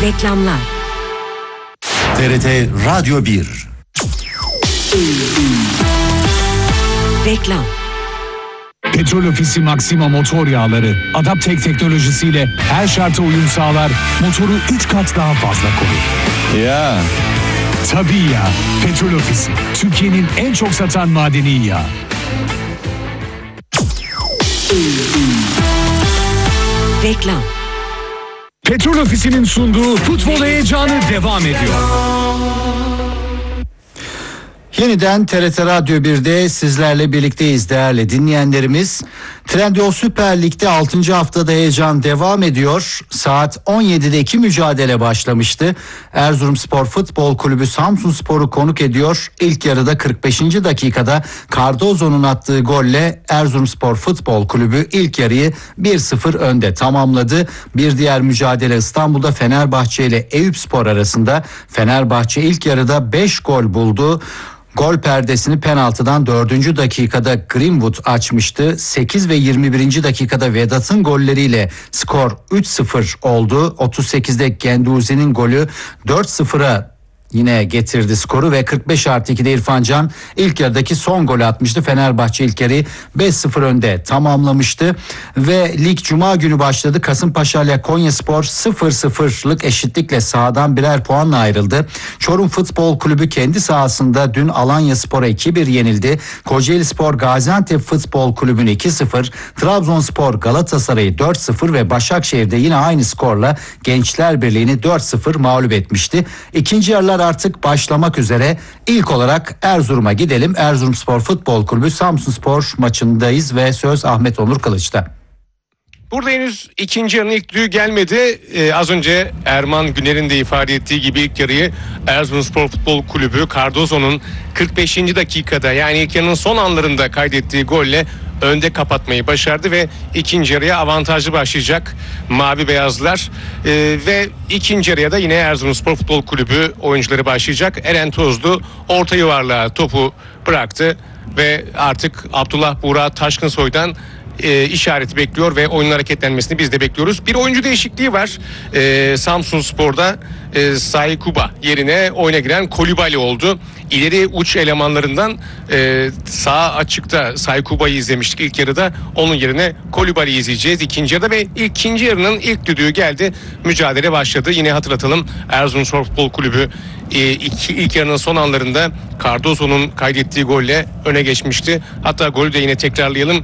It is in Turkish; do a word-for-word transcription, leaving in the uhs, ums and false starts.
Reklamlar. T R T Radyo bir. Reklam. Petrol Ofisi Maxima motor yağları Adaptek teknolojisiyle her şarta uyum sağlar, motoru üç kat daha fazla korur. Ya. Tabii ya. Petrol Ofisi, Türkiye'nin en çok satan madeni yağı. Reklam. Petrol Ofisi'nin sunduğu futbol heyecanı devam ediyor. Yeniden T R T Radyo bir'de sizlerle birlikteyiz değerli dinleyenlerimiz. Trendyol Süper Lig'de altıncı haftada heyecan devam ediyor. Saat on yedide iki mücadele başlamıştı. Erzurumspor Futbol Kulübü Samsunspor'u konuk ediyor. İlk yarıda kırk beşinci dakikada Cardozo'nun attığı golle Erzurumspor Futbol Kulübü ilk yarıyı bir sıfır önde tamamladı. Bir diğer mücadele İstanbul'da Fenerbahçe ile Eyüpspor arasında. Fenerbahçe ilk yarıda beş gol buldu. Gol perdesini penaltıdan dördüncü dakikada Greenwood açmıştı. sekiz ve yirmi birinci dakikada Vedat'ın golleriyle skor üç sıfır oldu. otuz sekizde Genduzi'nin golü dört sıfıra yine getirdi skoru ve kırk beş artı ikide İrfan Can ilk yarıdaki son golü atmıştı. Fenerbahçe ilk yarıyı beş sıfır önde tamamlamıştı ve lig cuma günü başladı. Kasımpaşa ile Konyaspor sıfır sıfırlık eşitlikle sahadan birer puanla ayrıldı. Çorum Futbol Kulübü kendi sahasında dün Alanyaspor'a iki bir yenildi. Kocaelispor Gaziantep Futbol Kulübü'nü iki sıfır, Trabzonspor Galatasaray'ı dört sıfır ve Başakşehir'de yine aynı skorla Gençler Birliği'ni dört sıfır mağlup etmişti. İkinci yarılar artık başlamak üzere. İlk olarak Erzurum'a gidelim. Erzurumspor Futbol Kulübü Samsunspor maçındayız ve söz Ahmet Onur Kılıç'ta. Burada henüz ikinci yarının ilk düdüğü gelmedi. Ee, az önce Erman Güner'in de ifade ettiği gibi ilk yarıyı Erzurumspor Futbol Kulübü Cardozo'nun kırk beşinci dakikada yani ilk yarının son anlarında kaydettiği golle önde kapatmayı başardı ve ikinci yarıya avantajlı başlayacak mavi beyazlar ee, ve ikinci yarıya da yine Erzurumspor Futbol Kulübü oyuncuları başlayacak. Eren Tozlu orta yuvarlığa topu bıraktı ve artık Abdullah Buğra Taşkınsoy'dan E, işareti bekliyor ve oyunun hareketlenmesini biz de bekliyoruz. Bir oyuncu değişikliği var. E, Samsunspor'da e, Saykuba yerine oyuna giren Kolibali oldu. İleri uç elemanlarından e, sağ açıkta Saykuba'yı izlemiştik ilk yarıda. Onun yerine Kolibali'yi izleyeceğiz ikinci yarıda ve ikinci yarının ilk düdüğü geldi. Mücadele başladı. Yine hatırlatalım Erzurumspor Futbol Kulübü e, iki, ilk yarının son anlarında Cardozo'nun kaydettiği golle öne geçmişti. Hatta golü de yine tekrarlayalım.